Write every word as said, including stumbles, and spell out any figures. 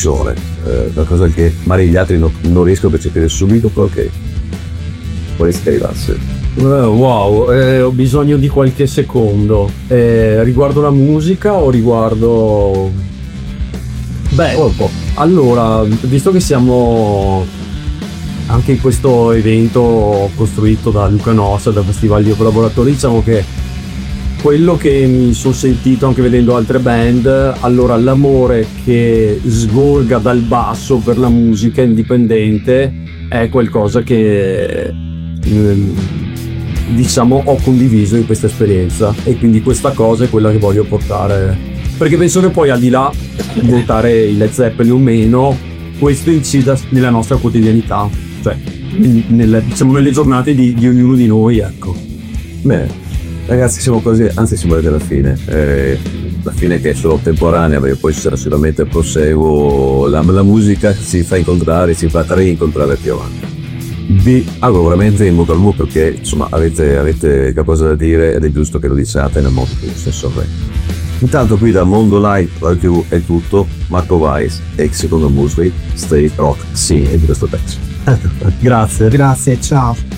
un'emozione, eh, qualcosa che magari gli altri non, non riescono a percepire subito, però che vorresti arrivasse. Uh, wow, eh, ho bisogno di qualche secondo. Eh, riguardo la musica o riguardo... Beh, oh, oh. Allora, visto che siamo anche in questo evento costruito da Luca Nossa, da Festival di Collaboratori, diciamo che quello che mi sono sentito anche vedendo altre band, allora l'amore che sgorga dal basso per la musica indipendente è qualcosa che diciamo ho condiviso in questa esperienza, e quindi questa cosa è quella che voglio portare, perché penso che poi al di là di votare il Led Zeppelin o meno, questo incida nella nostra quotidianità, cioè nelle, diciamo, nelle giornate di, di ognuno di noi, ecco. Beh, ragazzi, siamo quasi, anzi siamo arrivati alla fine, eh, la fine che è solo temporanea, perché poi ci sarà sicuramente il proseguo, la, la musica si fa incontrare, si fa rincontrare più avanti. Vi auguro veramente in bocca al lupo, perché insomma avete, avete qualcosa da dire ed è giusto che lo diciate nel modo più stesso re. Intanto qui da Mondo Live Radio tivù è tutto. Marco Weiss, ex secondo Musway, Stay Rock, sì, e di questo pezzo. Grazie. Grazie, ciao.